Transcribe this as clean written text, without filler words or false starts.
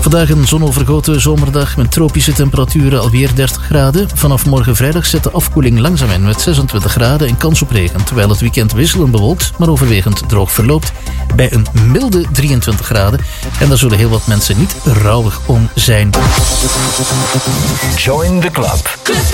Vandaag een zonovergoten zomerdag met tropische temperaturen, alweer 30 graden. Vanaf morgen vrijdag zet de afkoeling langzaam in met 26 graden en kans op regen. Terwijl het weekend wisselend bewolkt, maar overwegend droog verloopt bij een milde 23 graden. En daar zullen heel wat mensen niet rouwig om zijn. Join the club.